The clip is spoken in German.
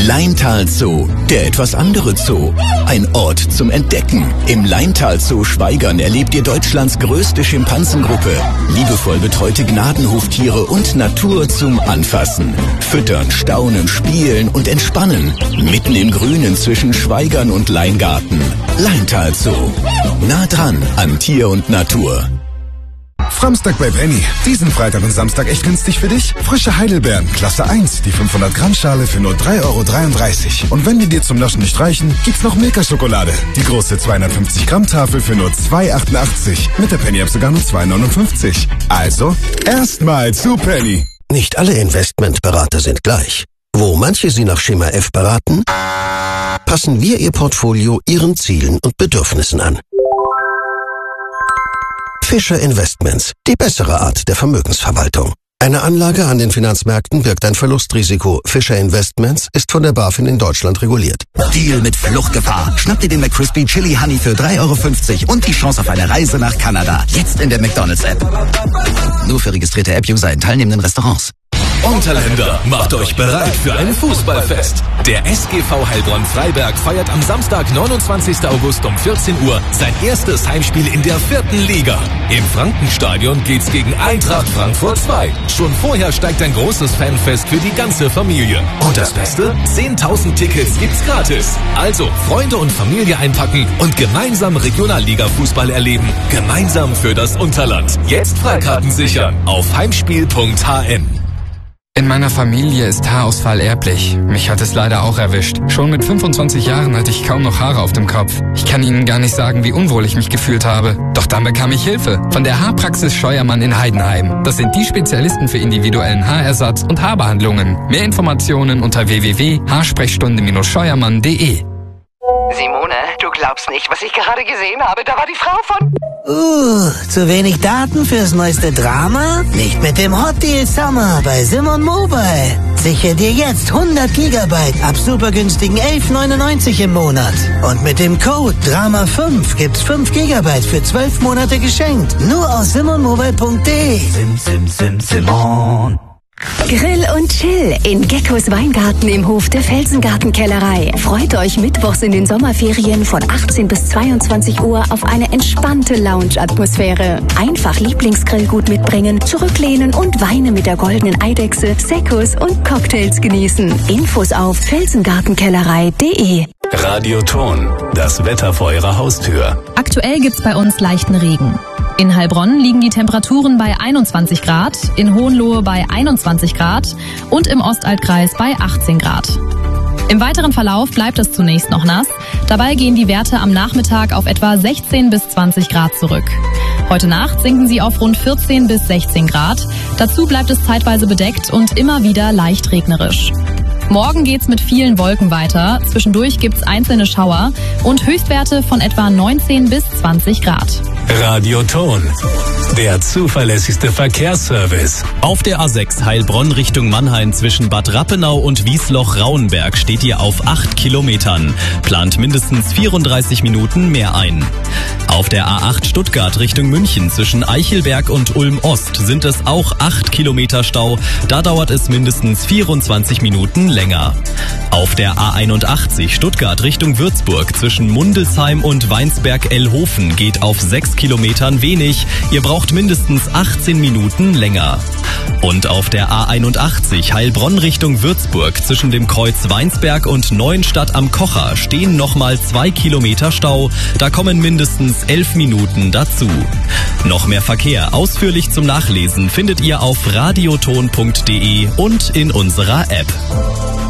Laintal Zoo, der etwas andere Zoo. Ein Ort zum Entdecken. Im Laintal Zoo Schwaigern erlebt ihr Deutschlands größte Schimpansengruppe. Liebevoll betreute Gnadenhoftiere und Natur zum Anfassen. Füttern, staunen, spielen und entspannen. Mitten im Grünen zwischen Schwaigern und Leingarten. Laintal Zoo. Nah dran an Tier und Natur. Samstag bei Penny. Diesen Freitag und Samstag echt günstig für dich? Frische Heidelbeeren, Klasse 1, die 500 Gramm Schale für nur 3,33 €. Und wenn die dir zum Naschen nicht reichen, gibt's noch Milka-Schokolade. Die große 250 Gramm Tafel für nur 2,88 €. Mit der Penny-App sogar nur 2,59 €. Also, erstmal zu Penny. Nicht alle Investmentberater sind gleich. Wo manche Sie nach Schema F beraten, passen wir Ihr Portfolio Ihren Zielen und Bedürfnissen an. Fischer Investments, die bessere Art der Vermögensverwaltung. Eine Anlage an den Finanzmärkten birgt ein Verlustrisiko. Fischer Investments ist von der BaFin in Deutschland reguliert. Deal mit Fluchtgefahr. Schnapp dir den McCrispy Chili Honey für 3,50 € und die Chance auf eine Reise nach Kanada. Jetzt in der McDonald's-App. Nur für registrierte App-User in teilnehmenden Restaurants. Unterländer, macht euch bereit für ein Fußballfest. Der SGV Heilbronn-Freiberg feiert am Samstag, 29. August um 14 Uhr sein erstes Heimspiel in der 4. Liga. Im Frankenstadion geht's gegen Eintracht Frankfurt 2. Schon vorher steigt ein großes Fanfest für die ganze Familie. Und das Beste? 10.000 Tickets gibt's gratis. Also Freunde und Familie einpacken und gemeinsam Regionalliga-Fußball erleben. Gemeinsam für das Unterland. Jetzt Freikarten sichern auf heimspiel.hn. In meiner Familie ist Haarausfall erblich. Mich hat es leider auch erwischt. Schon mit 25 Jahren hatte ich kaum noch Haare auf dem Kopf. Ich kann Ihnen gar nicht sagen, wie unwohl ich mich gefühlt habe. Doch dann bekam ich Hilfe von der Haarpraxis Scheuermann in Heidenheim. Das sind die Spezialisten für individuellen Haarersatz und Haarbehandlungen. Mehr Informationen unter www.haarsprechstunde-scheuermann.de. Simone, du glaubst nicht, was ich gerade gesehen habe. Da war die Frau von... zu wenig Daten fürs neueste Drama? Nicht mit dem Hot Deal Summer bei Simon Mobile. Sichere dir jetzt 100 Gigabyte ab super günstigen 11,99 € im Monat. Und mit dem Code DRAMA5 gibt's 5 Gigabyte für 12 Monate geschenkt. Nur aus simonmobile.de. Simon. Grill und Chill in Geckos Weingarten im Hof der Felsengartenkellerei. Freut euch mittwochs in den Sommerferien von 18 bis 22 Uhr auf eine entspannte Lounge-Atmosphäre. Einfach Lieblingsgrillgut mitbringen, zurücklehnen und Weine mit der goldenen Eidechse, Seccos und Cocktails genießen. Infos auf felsengartenkellerei.de. Radioton, das Wetter vor eurer Haustür. Aktuell gibt's bei uns leichten Regen. In Heilbronn liegen die Temperaturen bei 21 Grad, in Hohenlohe bei 21 Grad und im Ostaltkreis bei 18 Grad. Im weiteren Verlauf bleibt es zunächst noch nass. Dabei gehen die Werte am Nachmittag auf etwa 16 bis 20 Grad zurück. Heute Nacht sinken sie auf rund 14 bis 16 Grad. Dazu bleibt es zeitweise bedeckt und immer wieder leicht regnerisch. Morgen geht's mit vielen Wolken weiter. Zwischendurch gibt's einzelne Schauer und Höchstwerte von etwa 19 bis 20 Grad. Radioton, der zuverlässigste Verkehrsservice. Auf der A6 Heilbronn Richtung Mannheim zwischen Bad Rappenau und Wiesloch-Rauenberg steht ihr auf 8 Kilometern. Plant mindestens 34 Minuten mehr ein. Auf der A8 Stuttgart Richtung München zwischen Eichelberg und Ulm-Ost sind es auch 8 Kilometer Stau. Da dauert es mindestens 24 Minuten länger. Auf der A81 Stuttgart Richtung Würzburg zwischen Mundelsheim und Weinsberg-Ellhofen geht auf 6 Kilometern wenig. Ihr braucht mindestens 18 Minuten länger. Und auf der A81 Heilbronn Richtung Würzburg zwischen dem Kreuz Weinsberg und Neuenstadt am Kocher stehen nochmal 2 Kilometer Stau. Da kommen mindestens 11 Minuten dazu. Noch mehr Verkehr ausführlich zum Nachlesen findet ihr auf radioton.de und in unserer App.